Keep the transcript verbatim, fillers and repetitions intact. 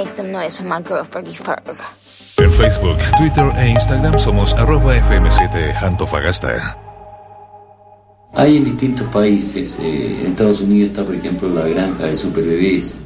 make some noise for my girl Fergie Ferg. En Facebook, Twitter e Instagram somos arroba F M siete Antofagasta. Hay en distintos países, eh, en Estados Unidos está por ejemplo la granja de superbebés,